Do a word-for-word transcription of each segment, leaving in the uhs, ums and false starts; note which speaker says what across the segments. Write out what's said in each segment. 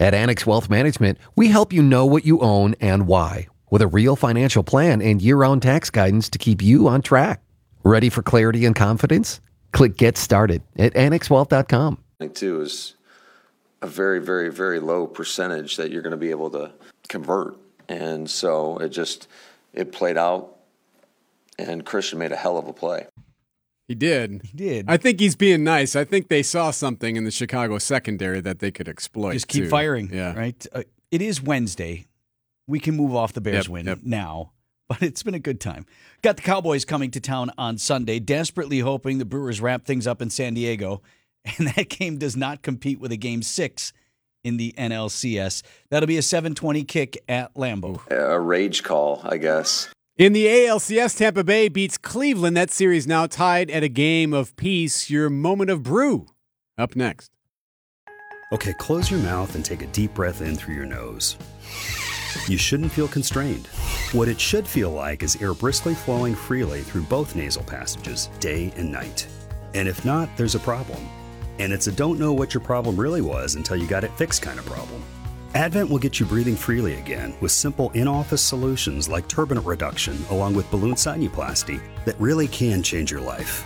Speaker 1: At Annex Wealth Management, we help you know what you own and why, with a real financial plan and year-round tax guidance to keep you on track. Ready for clarity and confidence? Click Get Started at annex wealth dot com.
Speaker 2: I think, too, is a very, very, very low percentage that you're going to be able to convert. And so it just, it played out, and Christian made a hell of a play.
Speaker 3: He did.
Speaker 4: He did.
Speaker 3: I think he's being nice. I think they saw something in the Chicago secondary that they could exploit.
Speaker 4: Just keep
Speaker 3: too.
Speaker 4: firing,
Speaker 3: yeah.
Speaker 4: right? Uh, it is Wednesday. We can move off the Bears
Speaker 3: Yep,
Speaker 4: win
Speaker 3: yep.
Speaker 4: now, but it's been a good time. Got the Cowboys coming to town on Sunday, desperately hoping the Brewers wrap things up in San Diego, and that game does not compete with a game six in the N L C S. That'll be a seven twenty kick at Lambeau.
Speaker 2: A rage call, I guess.
Speaker 3: In the A L C S, Tampa Bay beats Cleveland. That series now tied at a game of peace. Your moment of brew. Up next.
Speaker 5: Okay, close your mouth and take a deep breath in through your nose. You shouldn't feel constrained. What it should feel like is air briskly flowing freely through both nasal passages, day and night. And if not, there's a problem. And it's a don't know what your problem really was until you got it fixed kind of problem. Advent will get you breathing freely again with simple in-office solutions like turbinate reduction along with balloon sinuplasty that really can change your life.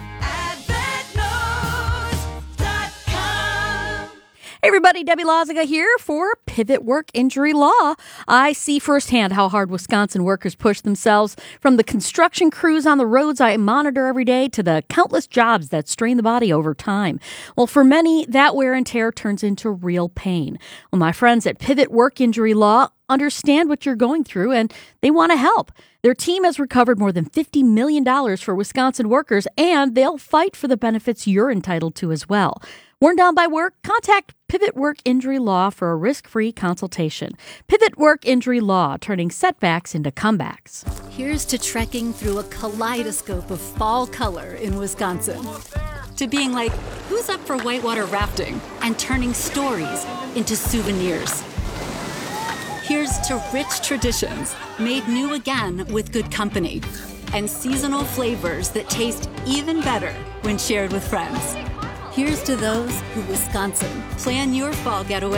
Speaker 6: Hey everybody, Debbie Loziga here for Pivot Work Injury Law. I see firsthand how hard Wisconsin workers push themselves, from the construction crews on the roads I monitor every day to the countless jobs that strain the body over time. Well, for many, that wear and tear turns into real pain. Well, my friends at Pivot Work Injury Law understand what you're going through, and they want to help. Their team has recovered more than fifty million dollars for Wisconsin workers, and they'll fight for the benefits you're entitled to as well. Worn down by work? Contact Pivot Work Injury Law for a risk-free consultation. Pivot Work Injury Law, turning setbacks into comebacks.
Speaker 7: Here's to trekking through a kaleidoscope of fall color in Wisconsin. To being like, who's up for whitewater rafting? And turning stories into souvenirs. Here's to rich traditions made new again with good company. And seasonal flavors that taste even better when shared with friends. Here's to those who Wisconsin. Plan your fall getaway